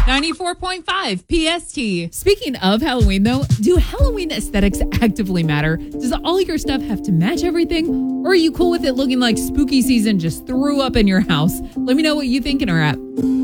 94.5 PST. Speaking of Halloween, though, do Halloween aesthetics actively matter? Does all your stuff have to match everything? Or are you cool with it looking like spooky season just threw up in your house? Let me know what you think in our app.